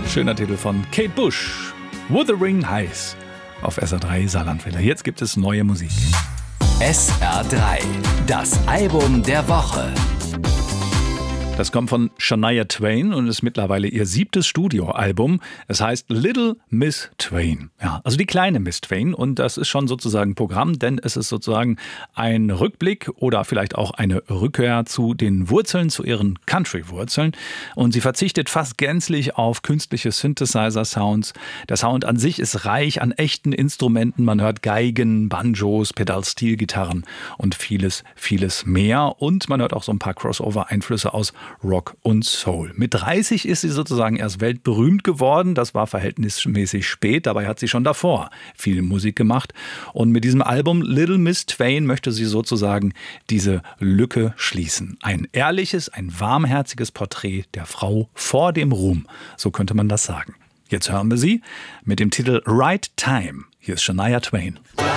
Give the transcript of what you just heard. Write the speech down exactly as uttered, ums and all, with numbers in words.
Schöner Titel von Kate Bush. Wuthering Heights auf S R drei Saarlandwelle. Jetzt gibt es neue Musik. S R drei, das Album der Woche. Das kommt von Shania Twain und ist mittlerweile ihr siebtes Studioalbum. Es heißt Little Miss Twain. Ja, also die kleine Miss Twain. Und das ist schon sozusagen Programm, denn es ist sozusagen ein Rückblick oder vielleicht auch eine Rückkehr zu den Wurzeln, zu ihren Country-Wurzeln. Und sie verzichtet fast gänzlich auf künstliche Synthesizer-Sounds. Der Sound an sich ist reich an echten Instrumenten. Man hört Geigen, Banjos, Pedal-Steel-Gitarren und vieles, vieles mehr. Und man hört auch so ein paar Crossover-Einflüsse aus Rock und Soul. Mit dreißig ist sie sozusagen erst weltberühmt geworden. Das war verhältnismäßig spät. Dabei hat sie schon davor viel Musik gemacht. Und mit diesem Album Little Miss Twain möchte sie sozusagen diese Lücke schließen. Ein ehrliches, ein warmherziges Porträt der Frau vor dem Ruhm. So könnte man das sagen. Jetzt hören wir sie mit dem Titel Right Time. Hier ist Shania Twain.